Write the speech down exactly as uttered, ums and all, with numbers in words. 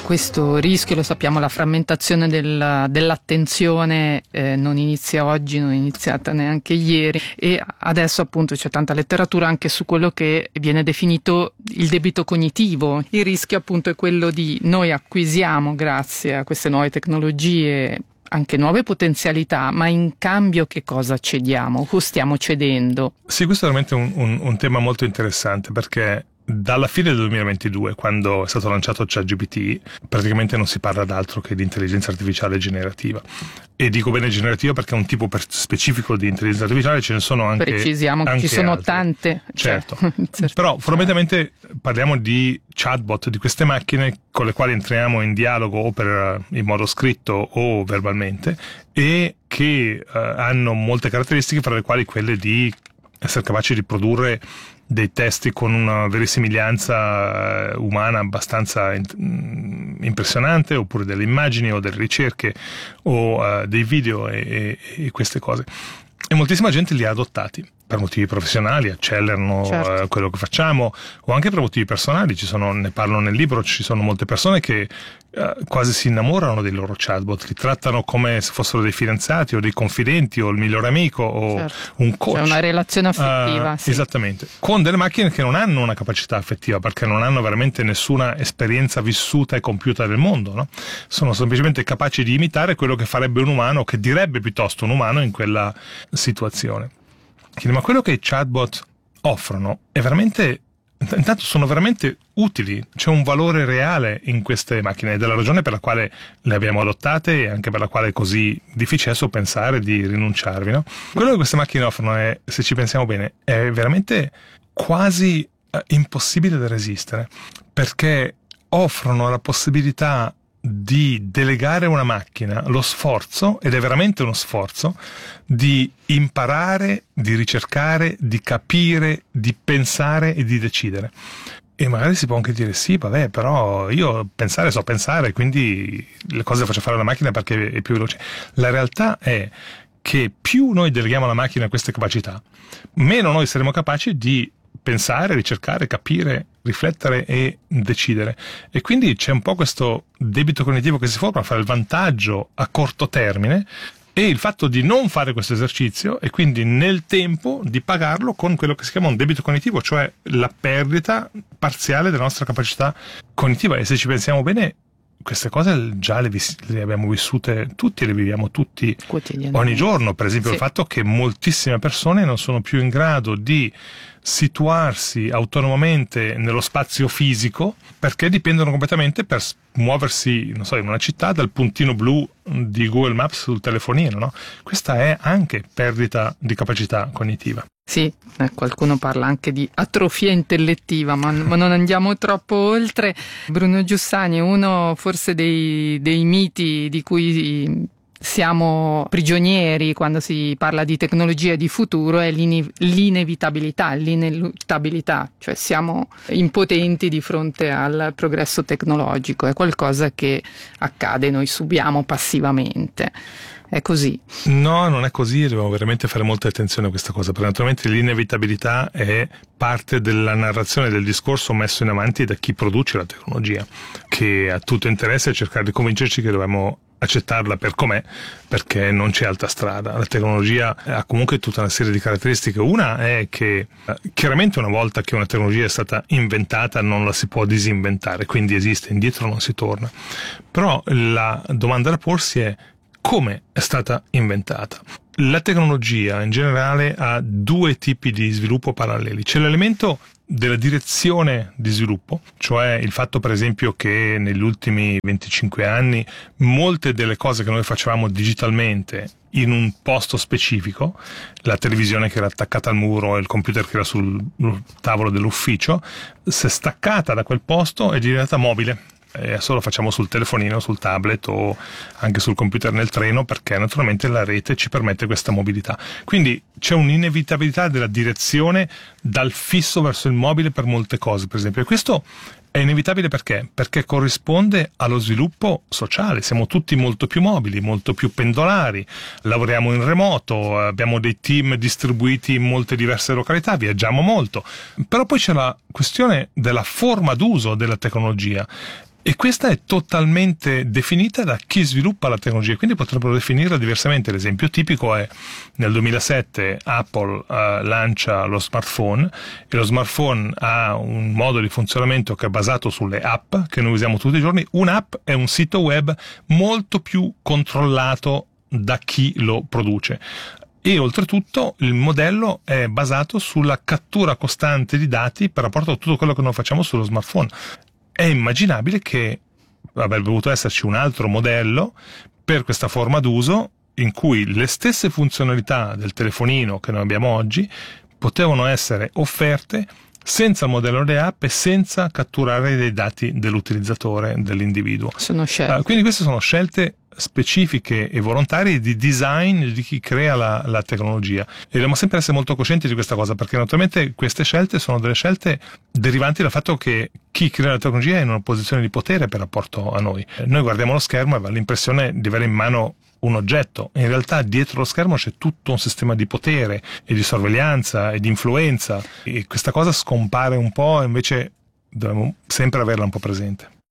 Questo rischio, lo sappiamo, la frammentazione del, dell'attenzione eh, non inizia oggi, non è iniziata neanche ieri, e adesso appunto c'è tanta letteratura anche su quello che viene definito il debito cognitivo. Il rischio appunto è quello di noi acquisiamo, grazie a queste nuove tecnologie, anche nuove potenzialità, ma in cambio che cosa cediamo o stiamo cedendo? Sì, questo è veramente un, un, un tema molto interessante, perché dalla fine del duemilaventidue, quando è stato lanciato ChatGPT, praticamente non si parla d'altro che di intelligenza artificiale generativa. E dico bene generativa perché è un tipo specifico di intelligenza artificiale, ce ne sono anche Precisiamo, anche ci sono altre. tante. Certo, cioè, però fondamentalmente parliamo di chatbot, di queste macchine con le quali entriamo in dialogo o per, in modo scritto o verbalmente, e che uh, hanno molte caratteristiche, fra le quali quelle di essere capaci di produrre dei testi con una verosimiglianza umana abbastanza impressionante, oppure delle immagini o delle ricerche o uh, dei video e, e, e queste cose. E moltissima gente li ha adottati per motivi professionali, accelerano certo. uh, quello che facciamo, o anche per motivi personali. Ci sono, ne parlo nel libro, ci sono molte persone che uh, quasi si innamorano dei loro chatbot, li trattano come se fossero dei fidanzati o dei confidenti o il migliore amico o certo. un coach. C'è una relazione affettiva. Uh, sì. Esattamente, con delle macchine che non hanno una capacità affettiva, perché non hanno veramente nessuna esperienza vissuta e compiuta del mondo, no? Sono semplicemente capaci di imitare quello che farebbe un umano, che direbbe piuttosto un umano in quella situazione. Ma quello che i chatbot offrono è veramente, intanto sono veramente utili, c'è un valore reale in queste macchine, ed è la ragione per la quale le abbiamo adottate e anche per la quale è così difficile adesso pensare di rinunciarvi, no? Quello che queste macchine offrono è, se ci pensiamo bene, è veramente quasi eh, impossibile da resistere, perché offrono la possibilità di delegare a una macchina lo sforzo, ed è veramente uno sforzo, di imparare, di ricercare, di capire, di pensare e di decidere. E magari si può anche dire sì, vabbè, però io pensare so pensare, quindi le cose le faccio fare alla macchina perché è più veloce. La realtà è che più noi deleghiamo alla macchina queste capacità, meno noi saremo capaci di pensare, ricercare, capire, riflettere e decidere. E quindi c'è un po' questo debito cognitivo che si forma fra il vantaggio a corto termine e il fatto di non fare questo esercizio, e quindi nel tempo di pagarlo con quello che si chiama un debito cognitivo, cioè la perdita parziale della nostra capacità cognitiva. E se ci pensiamo bene, queste cose già le, vis- le abbiamo vissute tutti, le viviamo tutti ogni giorno. Per esempio sì. Il fatto che moltissime persone non sono più in grado di situarsi autonomamente nello spazio fisico, perché dipendono completamente per muoversi, non so, in una città dal puntino blu di Google Maps sul telefonino, no? Questa è anche perdita di capacità cognitiva. Sì, eh, qualcuno parla anche di atrofia intellettiva, ma, ma non andiamo troppo oltre. Bruno Giussani, uno forse dei, dei miti di cui siamo prigionieri quando si parla di tecnologia di futuro è l'ine- l'inevitabilità, l'ineluttabilità, cioè siamo impotenti di fronte al progresso tecnologico, è qualcosa che accade, noi subiamo passivamente. È così? No, non è così, dobbiamo veramente fare molta attenzione a questa cosa, perché naturalmente l'inevitabilità è parte della narrazione del discorso messo in avanti da chi produce la tecnologia, che ha tutto interesse a cercare di convincerci che dobbiamo accettarla per com'è, perché non c'è altra strada. La tecnologia ha comunque tutta una serie di caratteristiche. Una è che eh, chiaramente una volta che una tecnologia è stata inventata non la si può disinventare, quindi esiste, indietro non si torna. Però la domanda da porsi è: come è stata inventata? La tecnologia in generale ha due tipi di sviluppo paralleli. C'è l'elemento della direzione di sviluppo, cioè il fatto per esempio che negli ultimi venticinque anni molte delle cose che noi facevamo digitalmente in un posto specifico, la televisione che era attaccata al muro e il computer che era sul tavolo dell'ufficio, si è staccata da quel posto e è diventata mobile. E adesso lo facciamo sul telefonino, sul tablet o anche sul computer nel treno, perché naturalmente la rete ci permette questa mobilità. Quindi c'è un'inevitabilità della direzione dal fisso verso il mobile per molte cose, per esempio. E questo è inevitabile perché? Perché corrisponde allo sviluppo sociale. Siamo tutti molto più mobili, molto più pendolari, lavoriamo in remoto, abbiamo dei team distribuiti in molte diverse località, viaggiamo molto. Però poi c'è la questione della forma d'uso della tecnologia. E questa è totalmente definita da chi sviluppa la tecnologia, quindi potrebbero definirla diversamente. L'esempio tipico è nel duemilasette Apple uh, lancia lo smartphone, e lo smartphone ha un modo di funzionamento che è basato sulle app che noi usiamo tutti i giorni. Un'app è un sito web molto più controllato da chi lo produce. E oltretutto il modello è basato sulla cattura costante di dati per rapporto a tutto quello che noi facciamo sullo smartphone. È immaginabile che avrebbe dovuto esserci un altro modello per questa forma d'uso in cui le stesse funzionalità del telefonino che noi abbiamo oggi potevano essere offerte senza il modello delle app e senza catturare dei dati dell'utilizzatore, dell'individuo. Sono scelte. Uh, quindi queste sono scelte specifiche e volontarie di design di chi crea la, la tecnologia, e dobbiamo sempre essere molto coscienti di questa cosa, perché naturalmente queste scelte sono delle scelte derivanti dal fatto che chi crea la tecnologia è in una posizione di potere per rapporto a noi. Noi guardiamo lo schermo e ha l'impressione di avere in mano un oggetto, in realtà dietro lo schermo c'è tutto un sistema di potere e di sorveglianza e di influenza, e questa cosa scompare un po', e invece dobbiamo sempre averla un po' presente.